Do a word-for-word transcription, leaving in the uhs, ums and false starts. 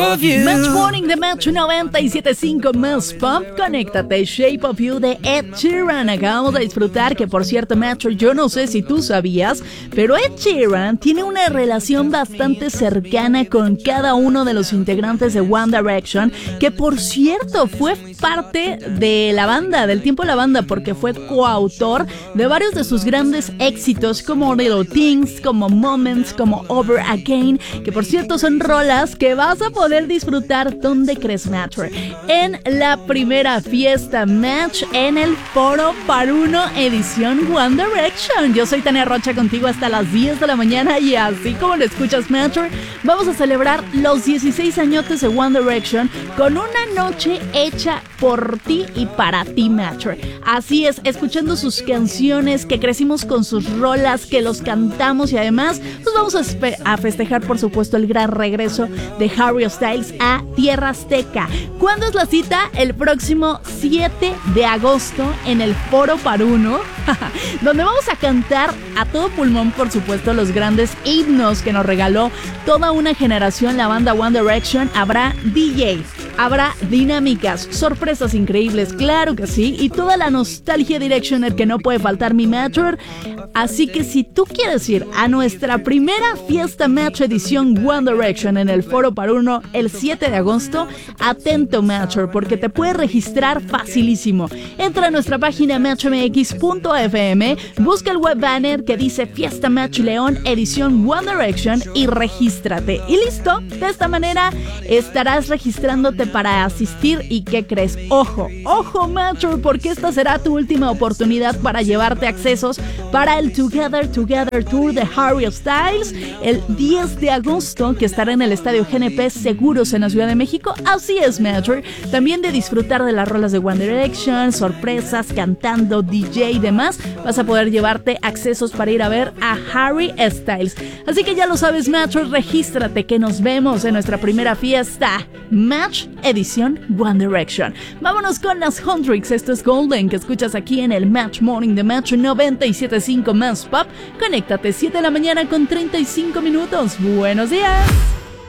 of You. Match Morning de Match noventa y siete punto cinco más Pop. Conéctate, Shape of You de Ed Sheeran. Acabamos de disfrutar, que por cierto, Match, yo no sé si tú sabías, pero Ed Sheeran tiene una relación bastante cercana con cada uno de los integrantes de One Direction, que por cierto fue parte de la banda, del tiempo de la banda, porque fue coautor de varios de sus grandes éxitos, como Little Things, como Moments, como Over Again, que por cierto son rolas que vas a poder disfrutar. ¿Dónde crees, Match? En la primera fiesta Match en el Foro Paruno edición One Direction. Yo soy Tania Rocha, contigo hasta las diez de la mañana, y así como lo escuchas, Match, vamos a celebrar los dieciséis añotes de One Direction con una noche hecha por ti y para ti, Match. Así es, escuchando sus canciones, que crecimos con sus rolas, que los cantamos, y además pues vamos a, espe- a festejar, por supuesto, el gran regreso de Harry Styles a Tierra Azteca. ¿Cuándo es la cita? El próximo siete de agosto en el Foro Paruno, donde vamos a cantar a todo pulmón, por supuesto, los grandes himnos que nos regaló toda una generación la banda One Direction. Habrá D Js, habrá dinámicas, sorpresas increíbles, claro que sí, y toda la nostalgia Directioner que no puede faltar, mi Matcher. Así que si tú quieres ir a nuestra primera fiesta Match edición One Direction en el Foro Paruno el siete de agosto, atento, Matcher, porque te puedes registrar facilísimo. Entra a nuestra página match m x punto f m, busca el web banner que dice Fiesta Match León edición One Direction y regístrate. Y listo, de esta manera estarás registrándote para asistir. ¿Y qué crees? Ojo, ojo, Matcher, porque esta será tu última oportunidad para llevarte accesos para el Together Together Tour de Harry Styles el diez de agosto, que estará en el Estadio G N P Seguros en la Ciudad de México. Así es, Matcher, también de disfrutar de las rolas de One Direction, sorpresas, cantando, D J y demás. Vas a poder llevarte accesos para ir a ver a Harry Styles. Así que ya lo sabes, Matcher, regístrate, que nos vemos en nuestra primera fiesta Match edición One Direction. Vámonos con las Huntrix. Esto es Golden, que escuchas aquí en el Match Morning de Match noventa y siete punto cinco más Pop. Conéctate, siete de la mañana con treinta y cinco minutos. Buenos días.